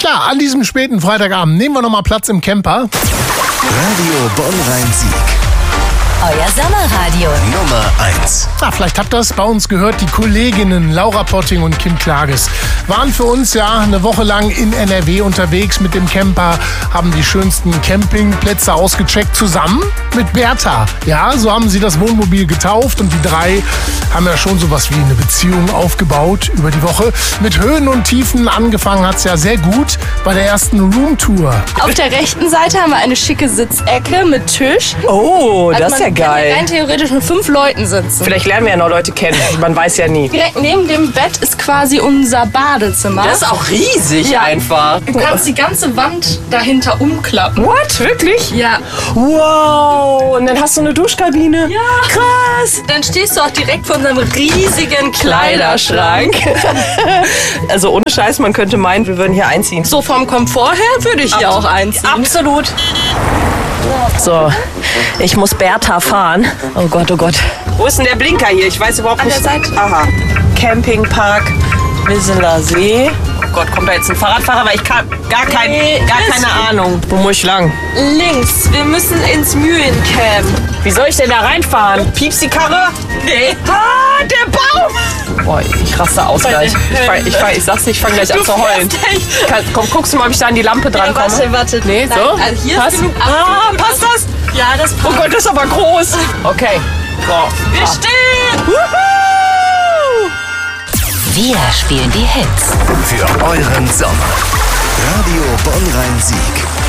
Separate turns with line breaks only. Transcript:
Ja, an diesem späten Freitagabend nehmen wir nochmal Platz im Camper.
Radio Bonn-Rhein-Sieg.
Euer Sommerradio.
Nummer 1.
Vielleicht habt ihr das bei uns gehört. Die Kolleginnen Laura Potting und Kim Klages waren für uns ja eine Woche lang in NRW unterwegs mit dem Camper, haben die schönsten Campingplätze ausgecheckt, zusammen mit Bertha. Ja, so haben sie das Wohnmobil getauft und die drei haben ja schon sowas wie eine Beziehung aufgebaut über die Woche. Mit Höhen und Tiefen angefangen hat's ja sehr gut bei der ersten Roomtour.
Auf der rechten Seite haben wir eine schicke Sitzecke mit Tisch.
Oh, das ist ja
Man
geil.
kann rein theoretisch mit 5 Leuten sitzen.
Vielleicht lernen wir ja noch Leute kennen. Man weiß ja nie.
Direkt neben dem Bett ist quasi unser Badezimmer.
Das ist auch riesig
Ja.
einfach.
Du kannst die ganze Wand dahinter umklappen.
What? Wirklich?
Ja.
Wow. Und dann hast du eine Duschkabine.
Ja.
Krass.
Dann stehst du auch direkt vor unserem riesigen Kleiderschrank.
Also ohne Scheiß, man könnte meinen, wir würden hier einziehen.
So vom Komfort her würde ich hier auch einziehen.
Absolut. So, ich muss Bertha fahren. Oh Gott, oh Gott. Wo ist denn der Blinker hier? Ich weiß überhaupt nicht.
An der Seite.
Aha. Campingpark Wisseler See. Oh Gott, kommt da jetzt ein Fahrradfahrer? Weil ich gar keine Ahnung. Wo muss ich lang?
Links. Wir müssen ins Mühlencamp.
Wie soll ich denn da reinfahren? Piepst die Karre? Nee. Ah, der Baum! Boah, ich raste aus gleich. Ich sag's nicht, ich fange gleich an zu heulen. Komm, guckst du mal, ob ich da an die Lampe dran komme?
Warte.
Nee,
Nein,
so?
also hier
Passt?
ist genug
Passt das?
Ja, das passt.
Oh Gott, das ist aber groß. Okay. Boah.
Wir stehen!
Wuhu!
Wir spielen die Hits.
Für euren Sommer. Radio Bonn-Rhein-Sieg.